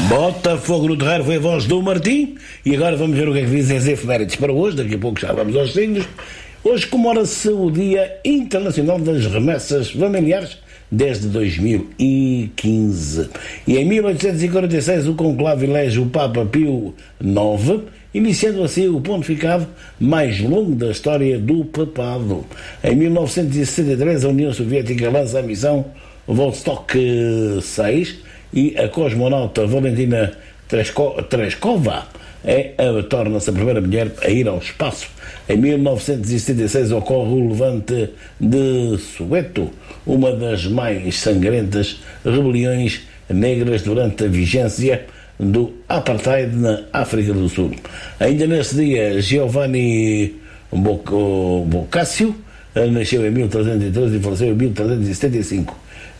Botafogo no terreiro foi a voz do Martim. E agora vamos ver o que é que dizem as efemérides para hoje. Daqui a pouco já vamos aos signos. Hoje comemora-se o Dia Internacional das Remessas Familiares desde 2015. E em 1846 o conclave elege o Papa Pio IX, iniciando assim o pontificado mais longo da história do papado. Em 1963 a União Soviética lança a missão Vostok 6 e a cosmonauta Valentina Tereshkova torna-se a primeira mulher a ir ao espaço. Em 1976 ocorre o levante de Soweto, uma das mais sangrentas rebeliões negras durante a vigência do apartheid na África do Sul. Ainda nesse dia, Giovanni Boccaccio nasceu em 1313 e faleceu em 1375.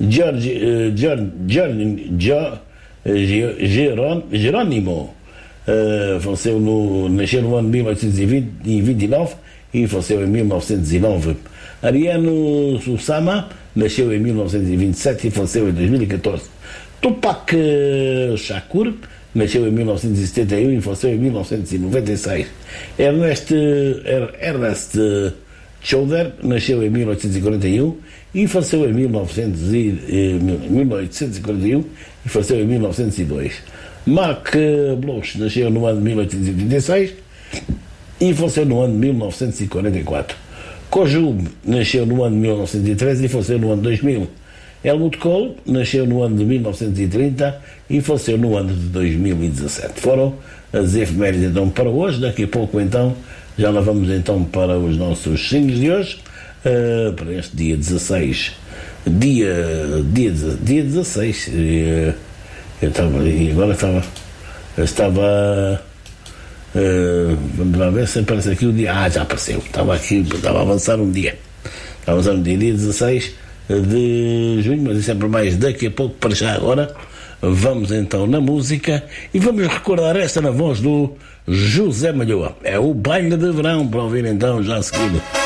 Jerônimo nasceu no ano de 1829 e faleceu em 1909. Ariano Susama nasceu em 1927 e faleceu em 2014. Tupac Shakur nasceu em 1971 e faleceu em 1996. Ernest Chowder nasceu em 1841 e faleceu em 1841 e faleceu em 1902. Marc Bloch nasceu no ano de 1836 e faleceu no ano de 1944. Kojub nasceu no ano de 1913 e faleceu no ano de 2000. Helmut Kohl nasceu no ano de 1930 e faleceu no ano de 2017. Foram as efemérides então para hoje. Daqui a pouco então já lá vamos então para os nossos signos de hoje, para este dia 16. Dia 16. Eu estava vamos lá ver se aparece aqui o dia. Já apareceu. Estava a avançar um dia. Dia 16 de junho, mas isso é para mais daqui a pouco. Para já agora vamos então na música e vamos recordar esta na voz do José Malhoa. É o Baile de Verão, para ouvir então já a seguir.